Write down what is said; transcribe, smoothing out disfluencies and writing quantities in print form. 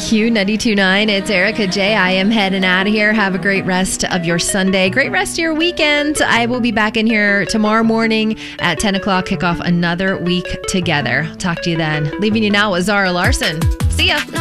Q92.9. It's Erica J. I am heading out of here. Have a great rest of your Sunday. Great rest of your weekend. I will be back in here tomorrow morning at 10 o'clock. Kick off another week together. Talk to you then. Leaving you now with Zara Larson. See ya.